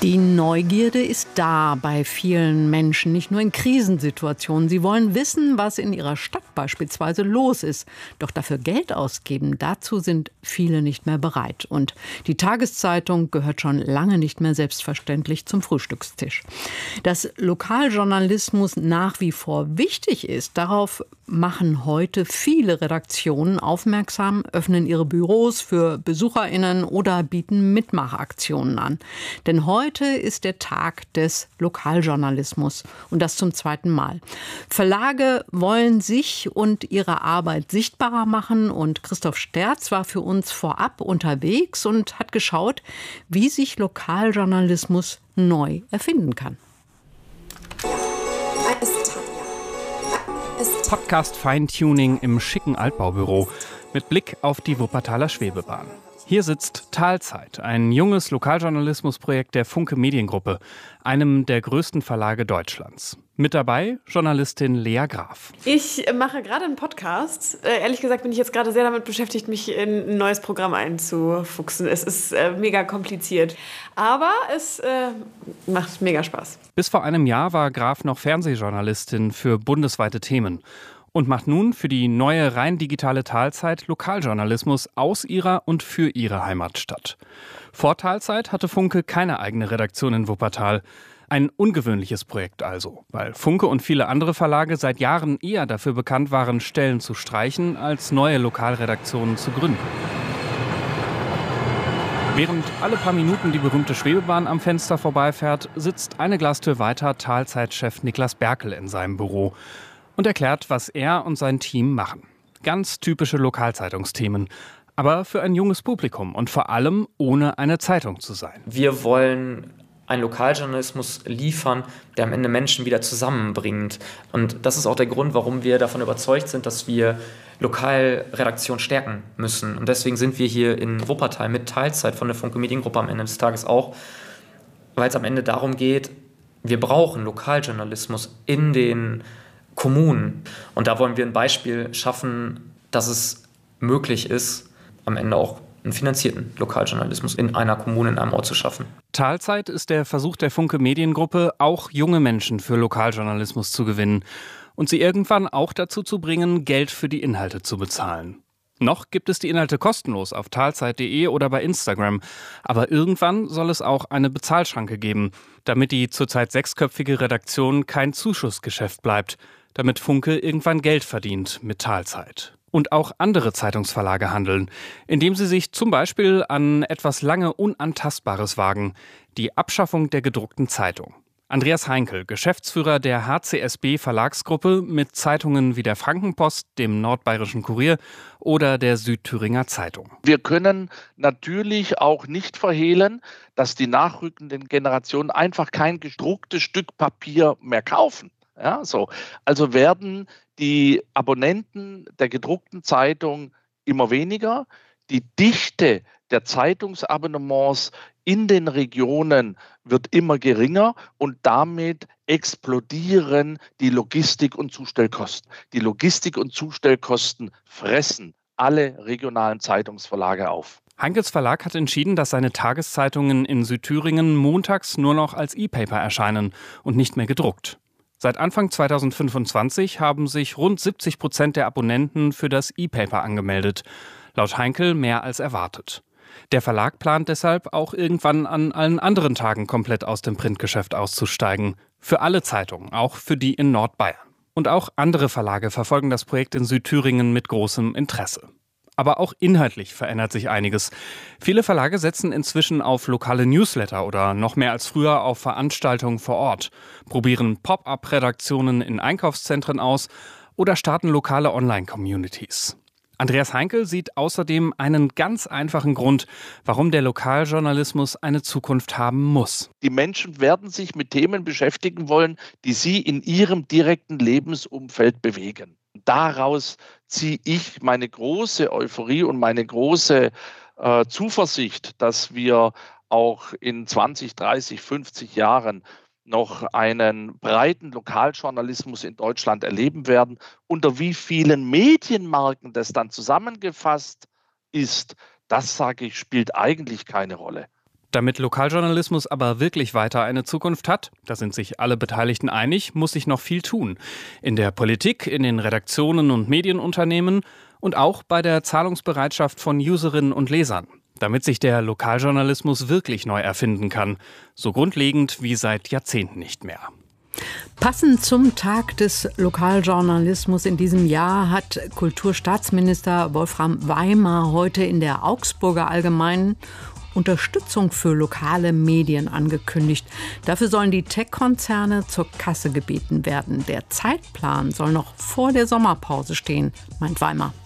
Die Neugierde ist da bei vielen Menschen, nicht nur in Krisensituationen. Sie wollen wissen, was in ihrer Stadt beispielsweise los ist. Doch dafür Geld ausgeben, dazu sind viele nicht mehr bereit. Und die Tageszeitung gehört schon lange nicht mehr selbstverständlich zum Frühstückstisch. Dass Lokaljournalismus nach wie vor wichtig ist, darauf machen heute viele Redaktionen aufmerksam, öffnen ihre Büros für BesucherInnen oder bieten Mitmachaktionen an. Denn heute ist der Tag des Lokaljournalismus und das zum zweiten Mal. Verlage wollen sich und ihre Arbeit sichtbarer machen und Christoph Sterz war für uns vorab unterwegs und hat geschaut, wie sich Lokaljournalismus neu erfinden kann. Podcast Feintuning im schicken Altbaubüro mit Blick auf die Wuppertaler Schwebebahn. Hier sitzt Talzeit, ein junges Lokaljournalismusprojekt der Funke Mediengruppe, einem der größten Verlage Deutschlands. Mit dabei Journalistin Lea Graf. Ich mache gerade einen Podcast. Ehrlich gesagt bin ich jetzt gerade sehr damit beschäftigt, mich in ein neues Programm einzufuchsen. Es ist mega kompliziert, aber es macht mega Spaß. Bis vor einem Jahr war Graf noch Fernsehjournalistin für bundesweite Themen und macht nun für die neue rein digitale Talzeit Lokaljournalismus aus ihrer und für ihre Heimatstadt. Vor Talzeit hatte Funke keine eigene Redaktion in Wuppertal. Ein ungewöhnliches Projekt also, weil Funke und viele andere Verlage seit Jahren eher dafür bekannt waren, Stellen zu streichen, als neue Lokalredaktionen zu gründen. Während alle paar Minuten die berühmte Schwebebahn am Fenster vorbeifährt, sitzt eine Glastür weiter Talzeit-Chef Niklas Berkel in seinem Büro und erklärt, was er und sein Team machen. Ganz typische Lokalzeitungsthemen, aber für ein junges Publikum und vor allem ohne eine Zeitung zu sein. Wir wollen einen Lokaljournalismus liefern, der am Ende Menschen wieder zusammenbringt. Und das ist auch der Grund, warum wir davon überzeugt sind, dass wir Lokalredaktion stärken müssen. Und deswegen sind wir hier in Wuppertal mit Talzeit von der Funke Mediengruppe am Ende des Tages auch, weil es am Ende darum geht, wir brauchen Lokaljournalismus in den Kommunen. Und da wollen wir ein Beispiel schaffen, dass es möglich ist, am Ende auch einen finanzierten Lokaljournalismus in einer Kommune, in einem Ort zu schaffen. Talzeit ist der Versuch der Funke Mediengruppe, auch junge Menschen für Lokaljournalismus zu gewinnen und sie irgendwann auch dazu zu bringen, Geld für die Inhalte zu bezahlen. Noch gibt es die Inhalte kostenlos auf talzeit.de oder bei Instagram. Aber irgendwann soll es auch eine Bezahlschranke geben, damit die zurzeit 6-köpfige Redaktion kein Zuschussgeschäft bleibt, damit Funke irgendwann Geld verdient mit Talzeit. Und auch andere Zeitungsverlage handeln, indem sie sich zum Beispiel an etwas lange Unantastbares wagen, die Abschaffung der gedruckten Zeitung. Andreas Heinkel, Geschäftsführer der HCSB Verlagsgruppe mit Zeitungen wie der Frankenpost, dem Nordbayerischen Kurier oder der Südthüringer Zeitung. Wir können natürlich auch nicht verhehlen, dass die nachrückenden Generationen einfach kein gedrucktes Stück Papier mehr kaufen. Ja, so. Also werden die Abonnenten der gedruckten Zeitung immer weniger. Die Dichte der Zeitungsabonnements in den Regionen wird immer geringer und damit explodieren die Logistik- und Zustellkosten. Die Logistik- und Zustellkosten fressen alle regionalen Zeitungsverlage auf. Heinkels Verlag hat entschieden, dass seine Tageszeitungen in Südthüringen montags nur noch als E-Paper erscheinen und nicht mehr gedruckt. Seit Anfang 2025 haben sich rund 70% der Abonnenten für das E-Paper angemeldet. Laut Heinkel mehr als erwartet. Der Verlag plant deshalb auch irgendwann an allen anderen Tagen komplett aus dem Printgeschäft auszusteigen. Für alle Zeitungen, auch für die in Nordbayern. Und auch andere Verlage verfolgen das Projekt in Südthüringen mit großem Interesse. Aber auch inhaltlich verändert sich einiges. Viele Verlage setzen inzwischen auf lokale Newsletter oder noch mehr als früher auf Veranstaltungen vor Ort, probieren Pop-up-Redaktionen in Einkaufszentren aus oder starten lokale Online-Communities. Andreas Heinkel sieht außerdem einen ganz einfachen Grund, warum der Lokaljournalismus eine Zukunft haben muss. Die Menschen werden sich mit Themen beschäftigen wollen, die sie in ihrem direkten Lebensumfeld bewegen. Daraus ziehe ich meine große Euphorie und meine große Zuversicht, dass wir auch in 20, 30, 50 Jahren noch einen breiten Lokaljournalismus in Deutschland erleben werden. Unter wie vielen Medienmarken das dann zusammengefasst ist, das, sage ich, spielt eigentlich keine Rolle. Damit Lokaljournalismus aber wirklich weiter eine Zukunft hat, da sind sich alle Beteiligten einig, muss sich noch viel tun. In der Politik, in den Redaktionen und Medienunternehmen und auch bei der Zahlungsbereitschaft von Userinnen und Lesern. Damit sich der Lokaljournalismus wirklich neu erfinden kann. So grundlegend wie seit Jahrzehnten nicht mehr. Passend zum Tag des Lokaljournalismus in diesem Jahr hat Kulturstaatsminister Wolfram Weimar heute in der Augsburger Allgemeinen Unterstützung für lokale Medien angekündigt. Dafür sollen die Tech-Konzerne zur Kasse gebeten werden. Der Zeitplan soll noch vor der Sommerpause stehen, meint Weimar.